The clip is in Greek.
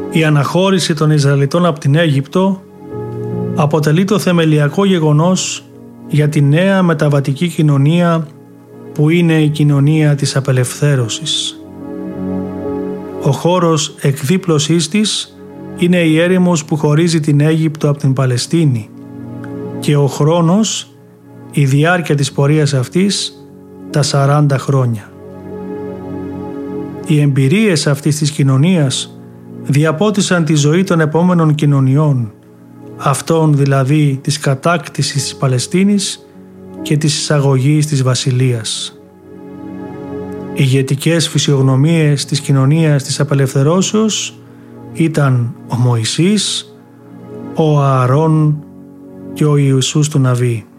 Η αναχώρηση των Ισραηλιτών από την Αίγυπτο αποτελεί το θεμελιακό γεγονός για τη νέα μεταβατική κοινωνία που είναι η κοινωνία της απελευθέρωσης. Ο χώρος εκδίπλωσής της είναι η έρημος που χωρίζει την Αίγυπτο από την Παλαιστίνη και ο χρόνος, η διάρκεια της πορείας αυτής, τα 40 χρόνια. Οι εμπειρίες αυτής της κοινωνίας διαπότισαν τη ζωή των επόμενων κοινωνιών, αυτών δηλαδή της κατάκτησης της Παλαιστίνης και της εισαγωγής της βασιλείας. Οι ηγετικές φυσιογνωμίες της κοινωνίας της απελευθερώσεως ήταν ο Μωυσής, ο Ααρών και ο Ιησούς του Ναβί.